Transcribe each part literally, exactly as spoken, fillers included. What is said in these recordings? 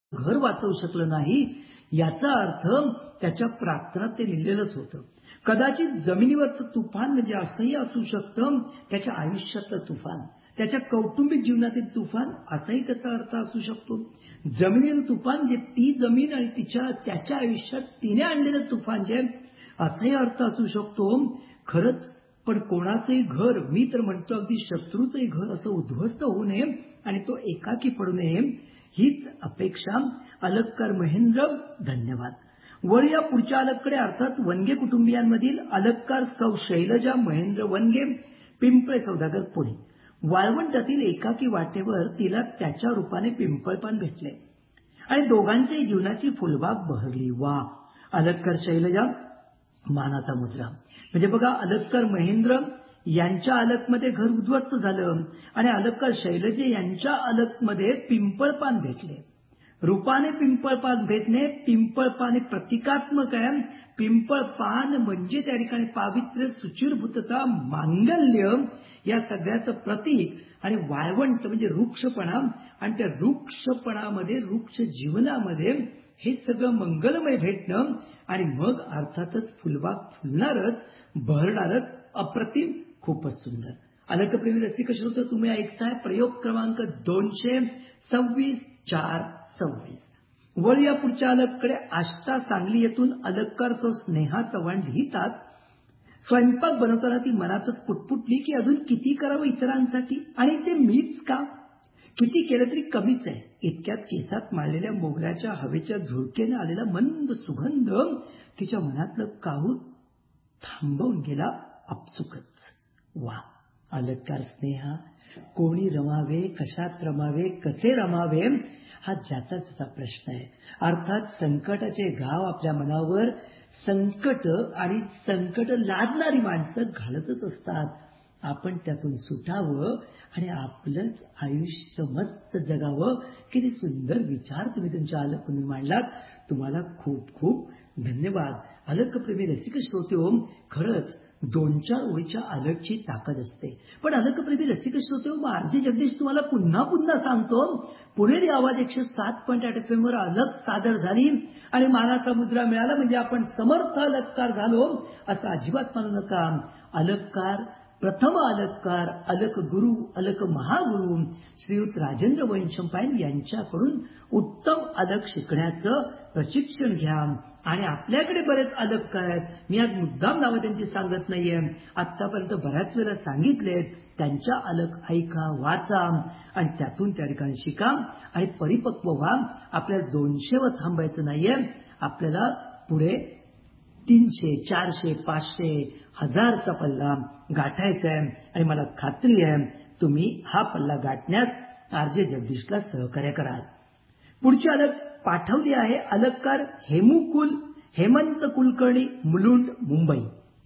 घर वाचवू शकलं नाही, याचा अर्थ त्याच्या प्रार्थनात ते लिहिलेलंच होतं. कदाचित जमिनीवरचं तुफान म्हणजे असंही असू शकतं, त्याच्या आयुष्यातलं तुफान, त्याच्या कौटुंबिक जीवनातील तुफान, असाही त्याचा अर्थ असू शकतो. जमिनीचं तुफान म्हणजे ती जमीन आणि तिच्या त्याच्या आयुष्यात तिने आणलेलं तुफान जे असाही अर्थ असू शकतो. खरंच पण कोणाचंही घर, मी तर म्हणतो अगदी शत्रूचंही घर असं उद्ध्वस्त होऊ नये आणि तो एकाकी पडू नये, हीच अपेक्षा. अलककार महेंद्र, धन्यवाद. वर या पुढच्या अलककडे अर्थात वनगे कुटुंबियांमधील अलककार सौ शैलजा महेंद्र वनगे, पिंपळे सौदागर, पुणे. वाळवंटातील एकाकी वाटेवर तिला त्याच्या रूपाने पिंपळपान भेटले आणि दोघांच्याही जीवनाची फुलबाग बहरली. वा. अलककार शैलजा, मानाचा मुजरा. म्हणजे बघा, अलककार महेंद्र यांच्या अलकमध्ये घर उद्ध्वस्त झालं आणि अलककार शैलजे यांच्या अलकमध्ये पिंपळपान भेटले. रूपाने पिंपळपान भेटणे, पिंपळपान प्रतिकात्मक आहे. पिंपळपान म्हणजे त्या ठिकाणी पावित्र्य, सुचिरभूतता, मांगल्य या सगळ्याचं प्रतीक. आणि वाळवंट म्हणजे वृक्षपणा, आणि त्या वृक्षपणामध्ये, वृक्ष जीवनामध्ये हे सगळं मंगलमय भेटणं आणि मग अर्थातच फुलबाग फुलणारच, बहरणारच, अप्रतिम, खूपच सुंदर. अलकप्रेमी रसिक श्रोते, तुम्ही ऐकताय प्रयोग क्रमांक दोनशे सव्वीस चार सव्वीस. वर या पुढच्या अलककडे आष्टा सांगली येथून अलककार सौ स्नेहा चव्हाण लिहितात, स्वयंपाक बनवताना ती मनातच पुटपुटली की अजून किती करावं इतरांसाठी, आणि ते मीच का? किती केलं तरी कमीच आहे. इतक्यात केसात माळलेल्या मोगऱ्याच्या हवेच्या झुळकेने आलेला मंद सुगंध तिच्या मनातलं काहूत थांबवून गेला आपसुकच. वा. अलककार स्नेहा, कोणी रमावे, कशात रमावे, कसे रमावे, हा ज्याचा त्याचा प्रश्न आहे. अर्थात संकटाचे घाव आपल्या मनावर संकट आणि संकट लादणारी माणसं घालतच असतात. आपण त्यातून सुटावं आणि आपलंच आयुष्य मस्त जगावं. किती सुंदर विचार तुम्ही तुमच्या अलकमध्ये मांडलात. तुम्हाला खूप खूप धन्यवाद. अलकप्रेमी रसिक श्रोतेहो, खरंच दोन चार ओळीच्या अलकची ताकद असते. पण अलकप्रेमी रसिक श्रोतेहो, मग आरजे जगदीश तुम्हाला पुन्हा पुन्हा सांगतो, पुणेरी आवाज एकशे सात पॉईंट आठ एफ एम वर अलक सादर झाली आणि मानाचा मुद्रा मिळाला म्हणजे आपण समर्थ अलककार झालो, असं अजिबात मानू नका. अलककार, प्रथम अलककार, अलक गुरु, अलक महागुरु श्रीयुत राजेंद्र वैशंपायन यांच्याकडून उत्तम अलक शिकण्याचं प्रशिक्षण घ्या. आणि आपल्याकडे बरेच अलककार आहेत. मी आज मुद्दाम नावं त्यांची सांगत नाहीये, आतापर्यंत बऱ्याच वेळेला सांगितले. त्यांच्या अलक ऐका, वाचा आणि त्यातून त्या ठिकाणी शिका आणि परिपक्व व्हा. आपल्याला दोनशे वर थांबायचं नाहीये, आपल्याला पुढे तीनशे, चारशे, पाचशे, हजारचा पल्ला गाठायचा आहे. आणि मला खात्री आहे तुम्ही हा पल्ला गाठण्यात आरजे जगदीशला सहकार्य कराल. पुढची अलक पाठवली आहे अलककार हेमुकुल हेमंत कुलकर्णी, मुलुंड, मुंबई.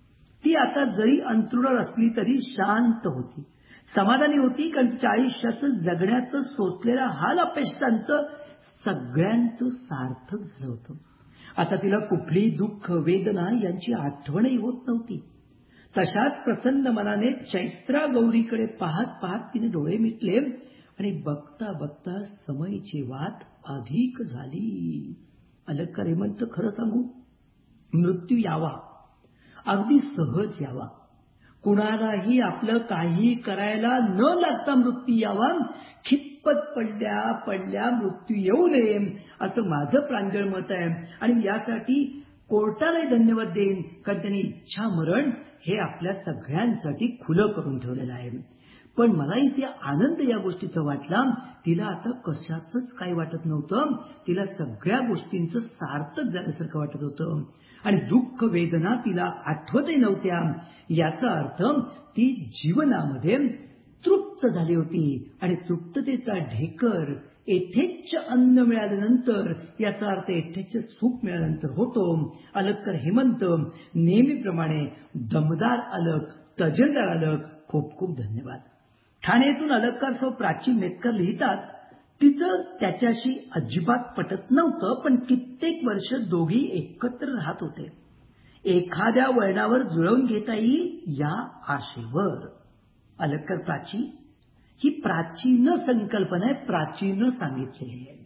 ती आता जरी अंतरुणावर असली तरी शांत होती, समाधानी होती, कारण तिच्या आयुष्याचं जगण्याचं सोसलेल्या हाल अपेष्टांचं सगळ्यांचं सार्थक झालं होतं. आता तिला कुठलीही दुःख, वेदना यांची आठवणही होत नव्हती. तशाच प्रसन्न मनाने चैत्रा गौरीकडे पाहत पाहत तिने डोळे मिटले आणि बघता बघता समयीची वाट अधिक झाली. अलककार हेमंत, खरं सांगू, मृत्यू यावा, अगदी सहज यावा, कुणालाही आपलं काही करायला न लागता मृत्यू यावा, खितपत पडल्या पडल्या मृत्यू येऊ नये, असं माझं प्रांजळ मत आहे. आणि यासाठी कोर्टालाही धन्यवाद देईन, कारण त्यांनी इच्छा मरण हे आपल्या सगळ्यांसाठी खुलं करून ठेवलेलं आहे. पण मला इथे आनंद या गोष्टीचा वाटला. तिला आता कशाचंच काही वाटत नव्हतं, तिला सगळ्या गोष्टींचं सार्थक झाल्यासारखं वाटत होतं आणि दुःख, वेदना तिला आठवतही नव्हत्या. याचा अर्थ ती जीवनामध्ये तृप्त झाली होती आणि तृप्ततेचा ढेकर यथेच्छ अन्न मिळाल्यानंतर, याचा अर्थ यथेच्छ सुख मिळाल्यानंतर होतो. अलककार हेमंत, नेहमीप्रमाणे दमदार अलक, तजेलदार अलक, खूप खूप धन्यवाद. ठाणे येथून अलककार सौ प्राची मेतकर लिहितात, तिचं त्याच्याशी अजिबात पटत नव्हतं, पण कित्येक वर्ष दोघी एकत्र राहत होते, एखाद्या वळणावर जुळवून घेता येईल या आशेवर. अलककार प्राची ही प्राचीन संकल्पना आहे, प्राचीन सांगितलेली आहे.